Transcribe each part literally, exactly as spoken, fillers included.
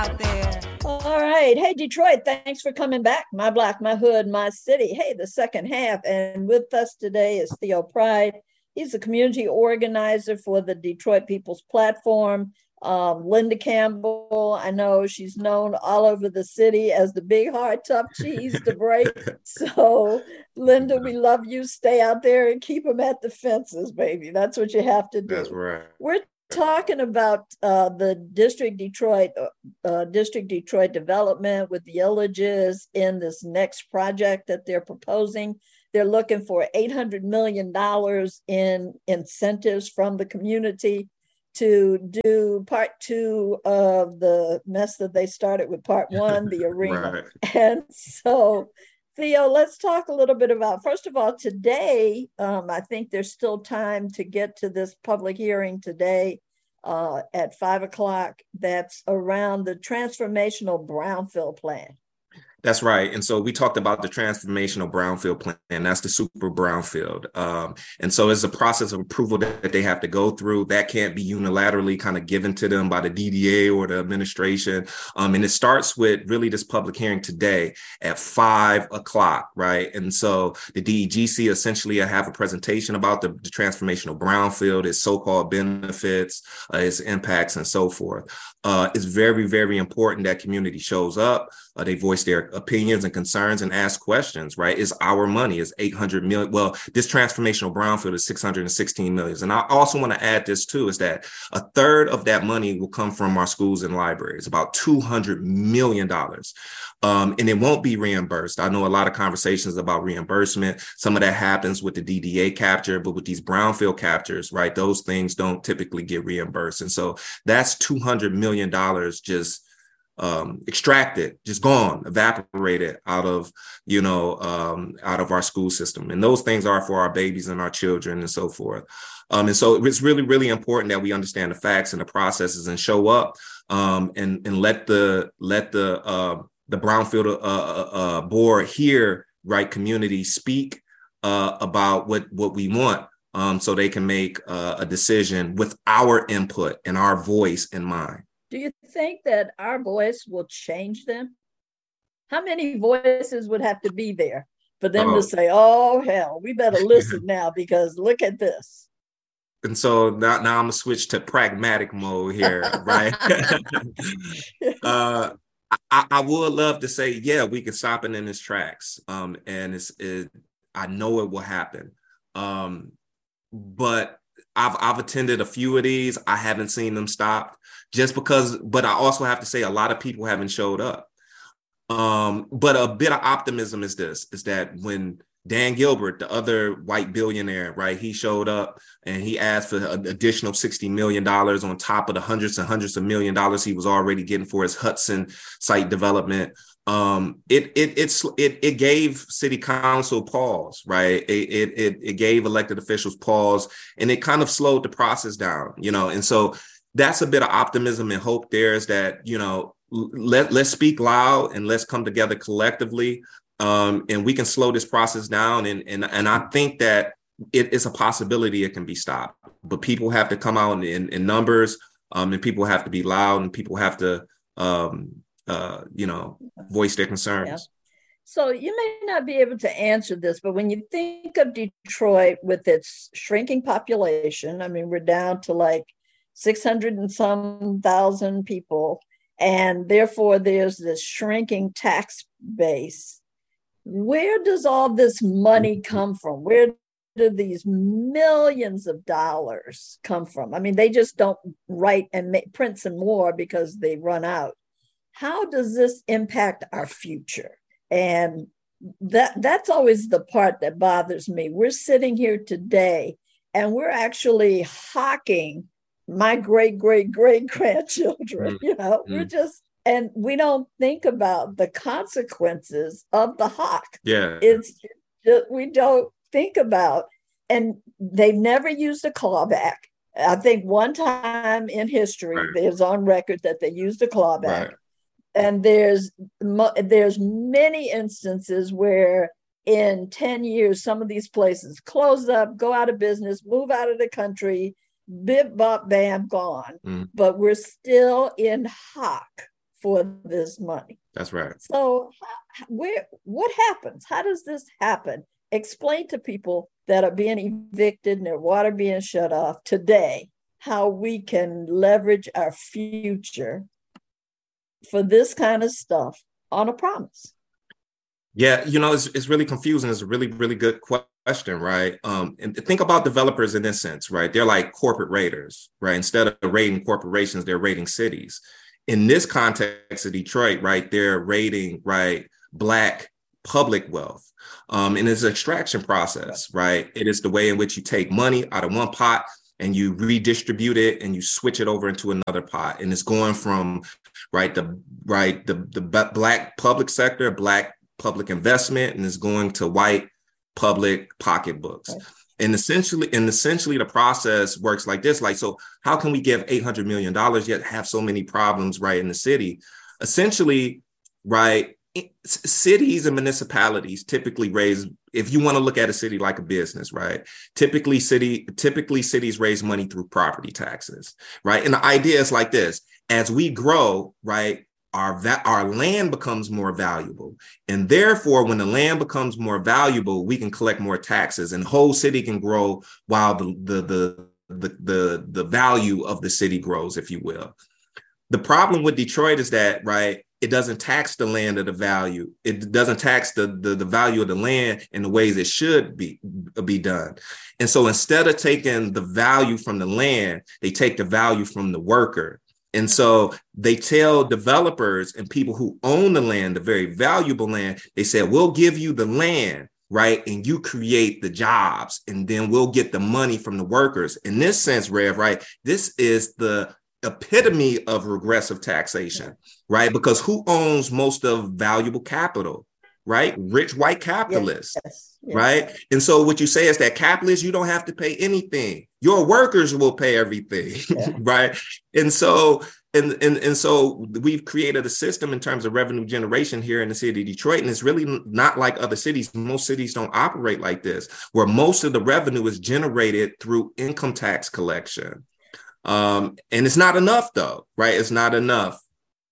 out there. All right. Hey, Detroit, thanks for coming back. My Block, My Hood, My City. Hey, the second half. And with us today is Theo Pride. He's a community organizer for the Detroit People's Platform. Um, Linda Campbell, I know she's known all over the city as the big, hard, tough cheese to break. So, Linda, we love you. Stay out there and keep them at the fences, baby. That's what you have to do. That's right. We're talking about uh, the District Detroit, uh, District Detroit development with the Villages in this next project that they're proposing. They're looking for eight hundred million dollars in incentives from the community to do part two of the mess that they started with part one, the arena. Right. And so, Theo, let's talk a little bit about, first of all, today, um, I think there's still time to get to this public hearing today uh, at five o'clock. That's around the transformational brownfield plan. That's right. And so we talked about the transformational brownfield plan. That's the super brownfield. Um, and so it's a process of approval that they have to go through. That can't be unilaterally kind of given to them by the D D A or the administration. Um, and it starts with really this public hearing today at five o'clock, right? And so the D E G C essentially have a presentation about the, the transformational brownfield, its so-called benefits, uh, its impacts, and so forth. Uh, it's very, very important that community shows up. Uh, they voice their opinions and concerns and ask questions, right? It's our money. It's eight hundred million. Well, this transformational brownfield is six hundred sixteen million. And I also want to add this too, is that a third of that money will come from our schools and libraries, about two hundred million dollars. Um, and it won't be reimbursed. I know a lot of conversations about reimbursement. Some of that happens with the D D A capture, but with these brownfield captures, right, those things don't typically get reimbursed. And so that's two hundred million dollars just um, extracted, just gone, evaporated out of, you know, um, out of our school system. And those things are for our babies and our children and so forth. Um, and so it's really, really important that we understand the facts and the processes and show up um, and, and let the, let the, uh, the brownfield uh, uh, board hear, right, community speak uh, about what, what we want um, so they can make uh, a decision with our input and our voice in mind. Do you think that our voice will change them? How many voices would have to be there for them oh. to say, oh, hell, we better listen now because look at this? And so now, now I'm going to switch to pragmatic mode here, right? uh, I, I would love to say, yeah, we can stop it in its tracks. Um, and it's, it, I know it will happen. Um, but I've, I've attended a few of these. I haven't seen them stopped just because, but I also have to say a lot of people haven't showed up. Um, but a bit of optimism is this, is that when Dan Gilbert, the other white billionaire, right, he showed up and he asked for an additional sixty million dollars on top of the hundreds and hundreds of million dollars he was already getting for his Hudson site development. Um, it it it's it it gave city council pause, right? It, it it it gave elected officials pause, and it kind of slowed the process down, you know. And so that's a bit of optimism and hope there is that, you know, let let's speak loud and let's come together collectively, um, and we can slow this process down. And and and I think that it is a possibility it can be stopped, but people have to come out in, in numbers, um, and people have to be loud, and people have to. Um, uh, you know, voice their concerns. Yeah. So you may not be able to answer this, but when you think of Detroit with its shrinking population, I mean, we're down to like six hundred and some thousand people, and therefore there's this shrinking tax base. Where does all this money come from? Where do these millions of dollars come from? I mean, they just don't write and make, print some more because they run out. How does this impact our future? And that that's always the part that bothers me. We're sitting here today and we're actually hawking my great, great, great grandchildren, you know, mm-hmm. we're just, and we don't think about the consequences of the hawk. Yeah. It's just, we don't think about, and they've never used a clawback. I think one time in history, right. there's on record that they used a clawback. Right. And there's there's many instances where in ten years, some of these places close up, go out of business, move out of the country, bip, bop, bam, gone. Mm. But we're still in hock for this money. That's right. So where, what happens? How does this happen? Explain to people that are being evicted and their water being shut off today, how we can leverage our future for this kind of stuff on a promise. Yeah, you know, it's, it's really confusing. It's a really, really good question, right? Um, and think about developers in this sense, right? They're like corporate raiders, right? Instead of raiding corporations, they're raiding cities. In this context of Detroit, right, they're raiding, right, Black public wealth. Um, and it's an extraction process, right? It is the way in which you take money out of one pot and you redistribute it and you switch it over into another pot. And it's going from, right, the right the the Black public sector, Black public investment, and is going to white public pocketbooks. Right. And essentially, and essentially the process works like this. Like, so how can we give eight hundred million dollars yet have so many problems, right, in the city? Essentially, right, cities and municipalities typically raise, if you want to look at a city like a business, right, typically city, typically cities raise money through property taxes, right? And the idea is like this: as we grow, right, our va- our land becomes more valuable. And therefore, when the land becomes more valuable, we can collect more taxes and the whole city can grow while the, the, the, the, the, the value of the city grows, if you will. The problem with Detroit is that, right, it doesn't tax the land at the value. It doesn't tax the, the, the value of the land in the ways it should be, be done. And so instead of taking the value from the land, they take the value from the worker. And so they tell developers and people who own the land, the very valuable land, they said, we'll give you the land, right? And you create the jobs, and then we'll get the money from the workers. In this sense, Rev, right, this is the epitome of regressive taxation, right? Because who owns most of valuable capital, right? Rich white capitalists. Yes. Yes. Right. And so what you say is that capitalists, you don't have to pay anything. Your workers will pay everything. Yeah. Right. And so and, and, and so we've created a system in terms of revenue generation here in the city of Detroit. And it's really not like other cities. Most cities don't operate like this, where most of the revenue is generated through income tax collection. Um, and it's not enough, though. Right. It's not enough.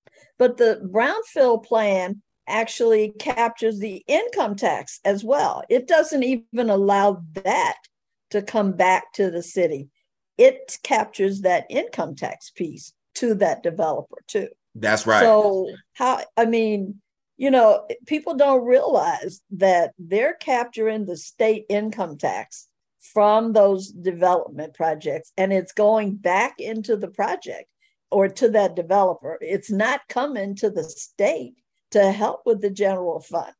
But the brownfield plan actually captures the income tax as well. It doesn't even allow that to come back to the city. It captures that income tax piece to that developer too. That's right. So how, I mean, you know, people don't realize that they're capturing the state income tax from those development projects, and it's going back into the project or to that developer. It's not coming to the state to help with the general fund.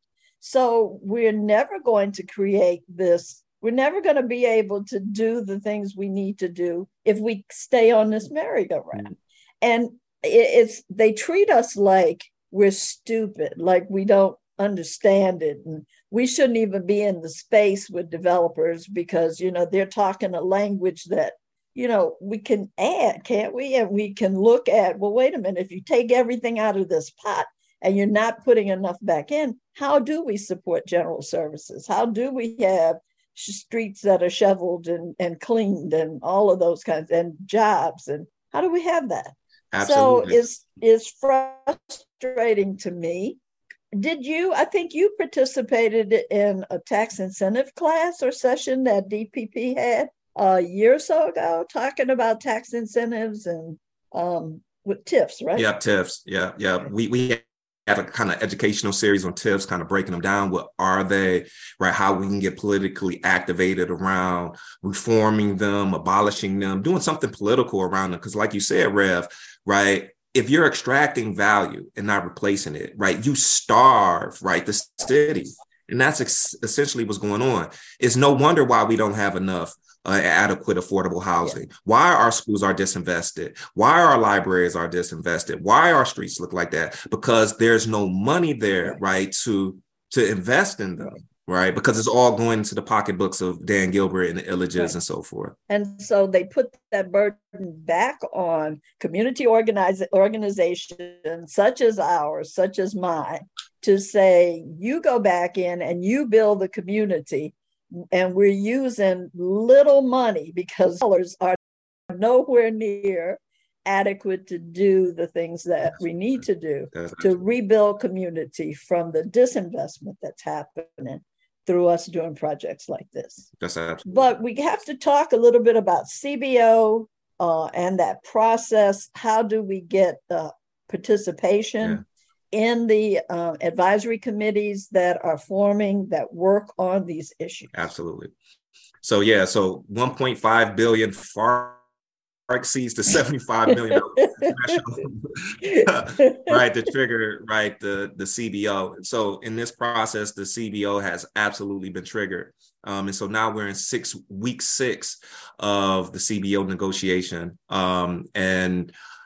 So we're never going to create this. We're never going to be able to do the things we need to do if we stay on this merry-go-round. Mm-hmm. And it's, they treat us like we're stupid, like we don't understand it. And we shouldn't even be in the space with developers because, you know, they're talking a language that, you know, we can add, can't we? And we can look at, well, wait a minute, if you take everything out of this pot, and you're not putting enough back in, how do we support general services? How do we have streets that are shoveled and, and cleaned and all of those kinds, and jobs? And how do we have that? Absolutely. So it's, it's frustrating to me. Did you, I think you participated in a tax incentive class or session that D P P had a year or so ago, talking about tax incentives and um, with TIFs, right? Yeah, TIFs. Yeah, yeah. We, we have a kind of educational series on TIFs, kind of breaking them down. What are they, right? How we can get politically activated around reforming them, abolishing them, doing something political around them. Because like you said, Rev, right? If you're extracting value and not replacing it, right, you starve, right, the city. And that's ex- essentially what's going on. It's no wonder why we don't have enough Uh, adequate affordable housing. Yeah. Why our schools are disinvested? Why our libraries are disinvested? Why our streets look like that? Because there's no money there, right, right to to invest in them, right? Because it's all going into the pocketbooks of Dan Gilbert and the Illages right. and so forth. And so they put that burden back on community organize- organizations such as ours, such as mine, to say, you go back in and you build the community. And we're using little money because dollars are nowhere near adequate to do the things that we need to do That's to absolutely. rebuild community from the disinvestment that's happening through us doing projects like this. That's absolutely. But we have to talk a little bit about C B O uh, and that process. How do we get uh, participation Yeah. in the uh, advisory committees that are forming that work on these issues? Absolutely. So yeah, so one point five billion far exceeds the seventy-five million right to trigger right the the C B O. So in this process, the C B O has absolutely been triggered. Um, and so now we're in six week six of the C B O negotiation. Um, and